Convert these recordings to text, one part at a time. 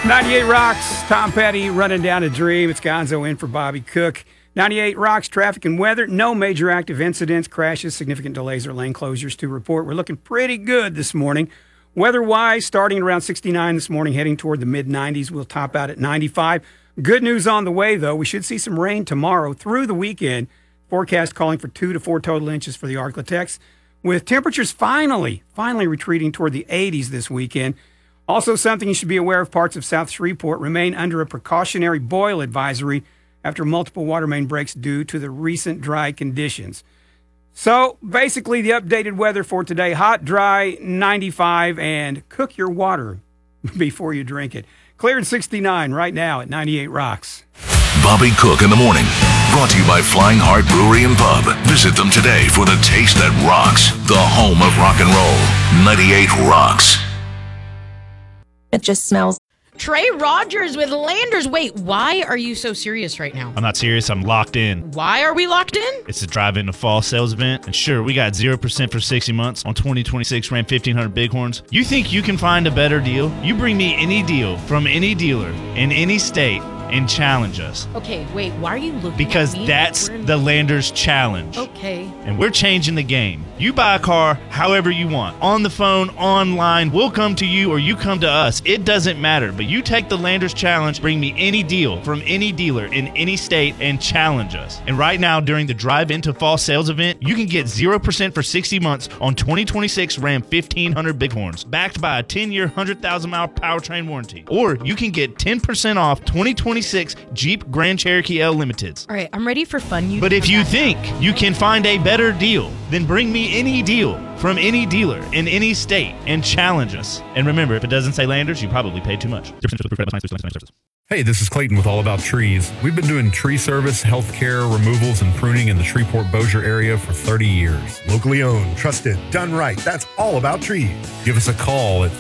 98 Rocks, Tom Petty running down a dream. It's Gonzo in for Bobby Cook. 98 Rocks, traffic and weather. No major active incidents, crashes, significant delays, or lane closures to report. We're looking pretty good this morning. Weather-wise, starting around 69 this morning, heading toward the mid-90s. We'll top out at 95. Good news on the way, though. We should see some rain tomorrow through the weekend. Forecast calling for 2 to 4 total inches for the Arklatex, with temperatures finally retreating toward the 80s this weekend. Also, something you should be aware of, parts of South Shreveport remain under a precautionary boil advisory after multiple water main breaks due to the recent dry conditions. So, basically, the updated weather for today, hot, dry, 95, and cook your water before you drink it. Cleared 69 right now at 98 Rocks. Bobby Cook in the morning. Brought to you by Flying Heart Brewery and Pub. Visit them today for the taste that rocks. The home of rock and roll. 98 Rocks. It just smells. Trey Rogers with Landers. Wait, why are you so serious right now? I'm not serious. I'm locked in. Why are we locked in? It's a drive-in to fall sales event. And sure, we got 0% for 60 months on 2026 Ram 1500 Bighorns. You think you can find a better deal? You bring me any deal from any dealer in any state and challenge us. Okay, wait, why are you looking Because at me? that's the Landers Challenge. Okay. And we're changing the game. You buy a car however you want. On the phone, online, we'll come to you or you come to us. It doesn't matter. But you take the Landers Challenge, bring me any deal from any dealer in any state and challenge us. And right now, during the Drive Into Fall Sales event, you can get 0% for 60 months on 2026 Ram 1500 Bighorns, backed by a 10-year, 100,000-mile powertrain warranty. Or you can get 10% off 2026 Jeep Grand Cherokee L Limiteds. All right, I'm ready for fun. But if you think you can find a better deal, then bring me any deal from any dealer in any state and challenge us. And remember, if it doesn't say Landers, you probably paid too much. Hey, this is Clayton with All About Trees. We've been doing tree service, healthcare, removals, and pruning in the Shreveport-Bossier area for 30 years. Locally owned, trusted, done right. That's All About Trees. Give us a call at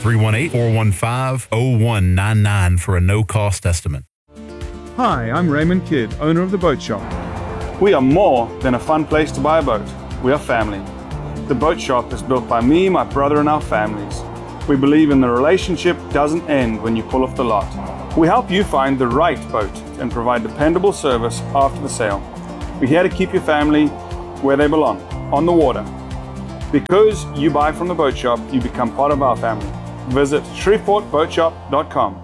318-415-0199 for a no-cost estimate. Hi, I'm Raymond Kidd, owner of The Boat Shop. We are more than a fun place to buy a boat. We are family. The Boat Shop is built by me, my brother, and our families. We believe in the relationship doesn't end when you pull off the lot. We help you find the right boat and provide dependable service after the sale. We're here to keep your family where they belong, on the water. Because you buy from the Boat Shop, you become part of our family. Visit ShreveportBoatShop.com.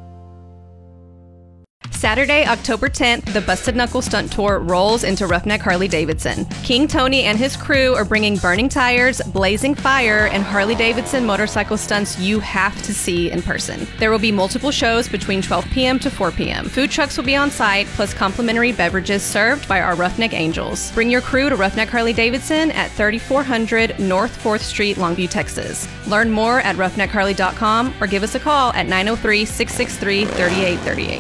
Saturday, October 10th, the Busted Knuckle Stunt Tour rolls into Roughneck Harley-Davidson. King Tony and his crew are bringing burning tires, blazing fire, and Harley-Davidson motorcycle stunts you have to see in person. There will be multiple shows between 12 p.m. to 4 p.m. Food trucks will be on site, plus complimentary beverages served by our Roughneck Angels. Bring your crew to Roughneck Harley-Davidson at 3400 North 4th Street, Longview, Texas. Learn more at roughneckharley.com or give us a call at 903-663-3838.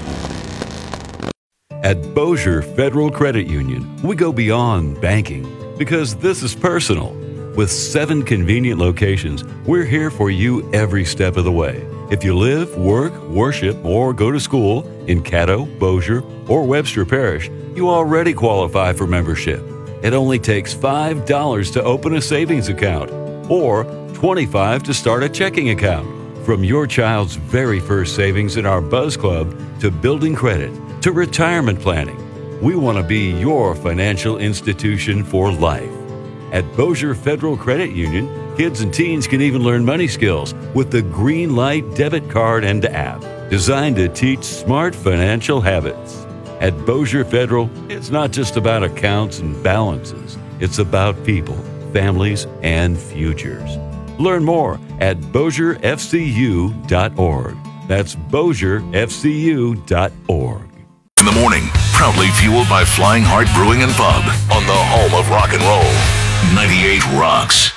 At Bossier Federal Credit Union, we go beyond banking because this is personal. With 7 convenient locations, we're here for you every step of the way. If you live, work, worship, or go to school in Caddo, Bossier, or Webster Parish, you already qualify for membership. It only takes $5 to open a savings account or $25 to start a checking account. From your child's very first savings in our Buzz Club to building credit, to retirement planning, we want to be your financial institution for life. At Bossier Federal Credit Union, kids and teens can even learn money skills with the Green Light debit card and app, designed to teach smart financial habits. At Bossier Federal, it's not just about accounts and balances. It's about people, families, and futures. Learn more at BossierFCU.org. That's BossierFCU.org. In the morning, proudly fueled by Flying Heart Brewing and Pub on the home of rock and roll. 98 Rocks.